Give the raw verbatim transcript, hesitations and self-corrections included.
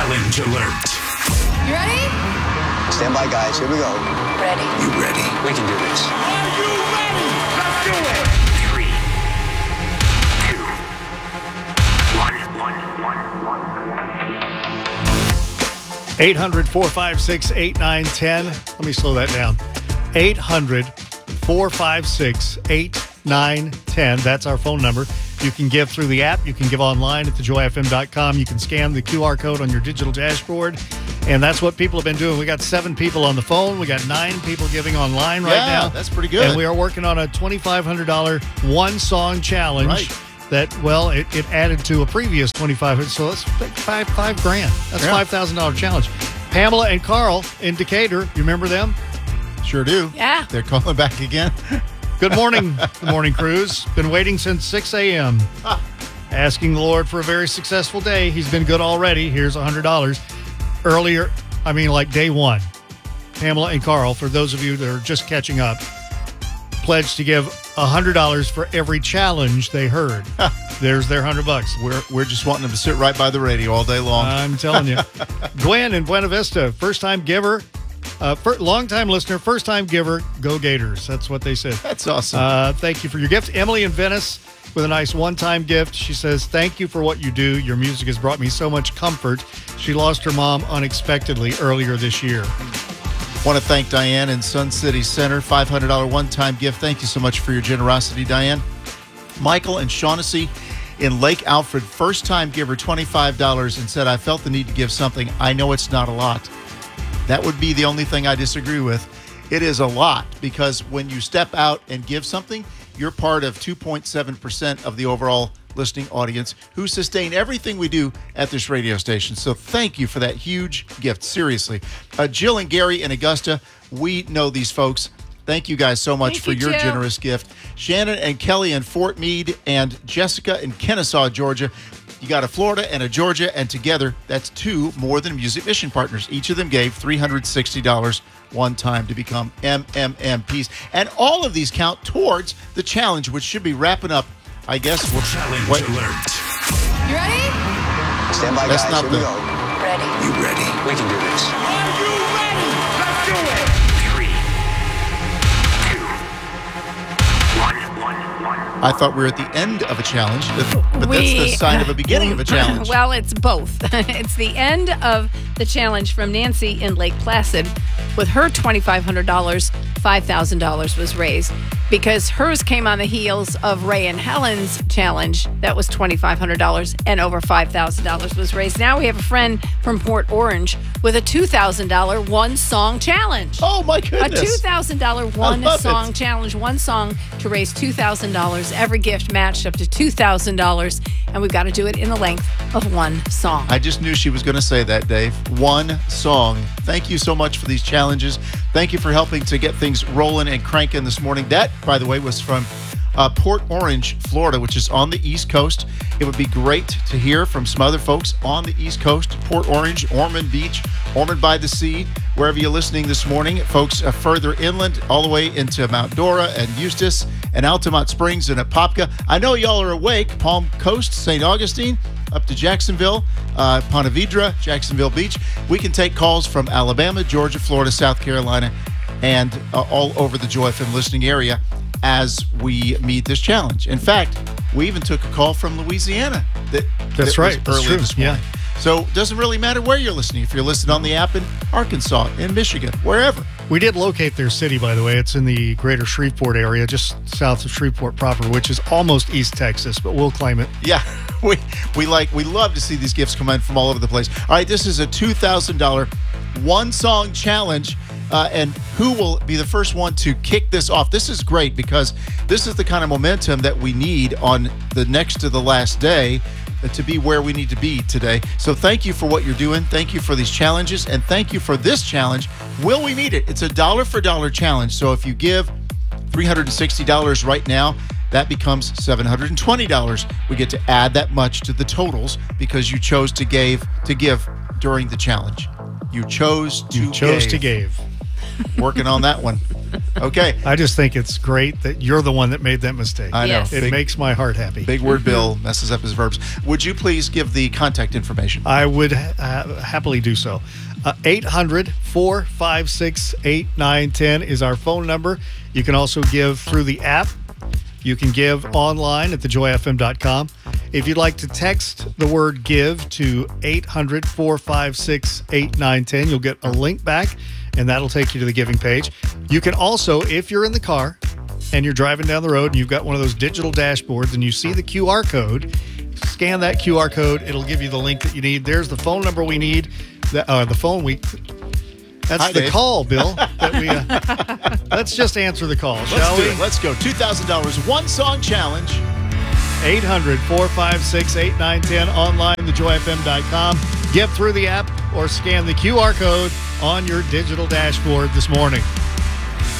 Challenge alert. You ready? Stand by, guys. Here we go. Ready. You ready? We can do this. Are you ready? Let's do it. Three, two, one, one, one, one. eight hundred, four five six, eight nine one zero. Let me slow that down. eight hundred, four five six, eight nine one zero. That's our phone number. You can give through the app. You can give online at the joy f m dot com. You can scan the Q R code on your digital dashboard. And that's what people have been doing. We got seven people on the phone. We got nine people giving online right yeah, now. That's pretty good. And we are working on a twenty-five hundred dollars one-song challenge. Right. That, well, it, it added to a previous twenty-five hundred dollars. So that's five, five grand. That's a Yeah. five thousand dollars challenge. Pamela and Carl in Decatur. You remember them? Sure do. Yeah. They're calling back again. Good morning, the morning cruise. Been waiting since six a.m. Asking the Lord for a very successful day. He's been good already. Here's one hundred dollars. Earlier, I mean like day one, Pamela and Carl, for those of you that are just catching up, pledged to give one hundred dollars for every challenge they heard. There's their one hundred bucks. We're we're just wanting them to sit right by the radio all day long. I'm telling you. Gwen in Buena Vista, first-time giver, uh, fir- long-time listener, first-time giver, go Gators. That's what they said. That's awesome. Uh, thank you for your gift. Emily in Venice with a nice one-time gift. She says, thank you for what you do. Your music has brought me so much comfort. She lost her mom unexpectedly earlier this year. Want to thank Diane in Sun City Center, five hundred dollars one-time gift. Thank you so much for your generosity, Diane. Michael and Shaughnessy in Lake Alfred, first-time giver, twenty-five dollars, and said, I felt the need to give something. I know it's not a lot. That would be the only thing I disagree with. It is a lot, because when you step out and give something, you're part of two point seven percent of the overall listening audience who sustain everything we do at this radio station. So thank you for that huge gift. Seriously. Uh, Jill and Gary in Augusta, we know these folks. Thank you guys so much Thank for you, your Jill. generous gift. Shannon and Kelly in Fort Meade, and Jessica in Kennesaw, Georgia. You got a Florida and a Georgia, and together, that's two More Than Music Mission partners. Each of them gave three hundred sixty dollars one time to become M M M Ps. And all of these count towards the challenge, which should be wrapping up, I guess. We'll, Challenge what, alert. You ready? Stand by, That's guys. not Here we the- go. Ready. You ready? We can do this. Are you ready? Let's do it. Three, two, one, one, one. I thought we were at the end of a challenge, but, but We- that's the sign of a beginning of a challenge. Well, it's both. It's the end of the challenge from Nancy in Lake Placid. With her twenty-five hundred dollars, five thousand dollars was raised because hers came on the heels of Ray and Helen's challenge. That was twenty-five hundred dollars and over five thousand dollars was raised. Now we have a friend from Port Orange with a two thousand dollars one-song challenge. Oh, my A goodness. two thousand dollars love one-song it. challenge, one song to raise two thousand dollars. Every gift matched up to two thousand dollars, and we've got to do it in the length of one song. I just knew she was going to say that, Dave. One song. Thank you so much for these challenges. Thank you for helping to get things rolling and cranking this morning. That, by the way, was from uh, Port Orange, Florida, which is on the East Coast. It would be great to hear from some other folks on the East Coast. Port Orange, Ormond Beach, Ormond by the Sea, wherever you're listening this morning. Folks uh, further inland, all the way into Mount Dora and Eustis and Altamont Springs and Apopka. I know y'all are awake. Palm Coast, Saint Augustine, up to Jacksonville, uh, Ponte Vedra, Jacksonville Beach. We can take calls from Alabama, Georgia, Florida, South Carolina, and uh, all over the Joy F M listening area as we meet this challenge. In fact, we even took a call from Louisiana. That, That's that right. was That's early true. this morning. So it doesn't really matter where you're listening. If you're listening on the app in Arkansas, in Michigan, wherever. We did locate their city, by the way. It's in the greater Shreveport area, just south of Shreveport proper, which is almost East Texas, but we'll claim it. Yeah, we we like we love to see these gifts come in from all over the place. All right, this is a two thousand dollars one song challenge, uh, and who will be the first one to kick this off? This is great because this is the kind of momentum that we need on the next to the last day uh, to be where we need to be today. So thank you for what you're doing. Thank you for these challenges, and thank you for this challenge. Will we meet it? It's a dollar for dollar challenge. So if you give three hundred sixty dollars right now, that becomes seven hundred twenty dollars. We get to add that much to the totals because you chose to give to give during the challenge. You chose to You chose give. to give. Working on that one. Okay. I just think it's great that you're the one that made that mistake. I know. Yes. It Big, makes my heart happy. big word Bill messes up his verbs. Would you please give the contact information? I would uh, happily do so. Uh, eight hundred, four five six, eight nine one zero is our phone number. You can also give through the app. You can give online at the joy f m dot com. If you'd like to text the word give to eight hundred, four five six, eight nine one zero, you'll get a link back, and that'll take you to the giving page. You can also, if you're in the car and you're driving down the road and you've got one of those digital dashboards and you see the Q R code, scan that Q R code. It'll give you the link that you need. There's the phone number we need. The, uh, the phone we... That's Hi, the Dave. call, Bill. That we. Uh, let's just answer the call, Let's shall do we? it. Let's go. two thousand dollars one song challenge. eight hundred, four five six, eight nine one zero, online, the joy f m dot com. Give through the app or scan the Q R code on your digital dashboard this morning.